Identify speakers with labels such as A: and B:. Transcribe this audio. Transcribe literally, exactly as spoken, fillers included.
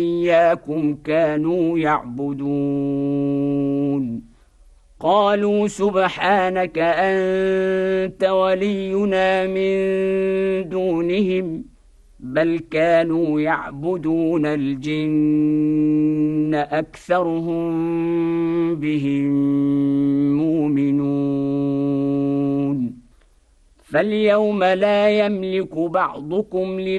A: إياكم كانوا يعبدون قالوا سبحانك أنت ولينا من دونهم بل كانوا يعبدون الجن أكثرهم بهم مؤمنون فاليوم لا يملك بعضكم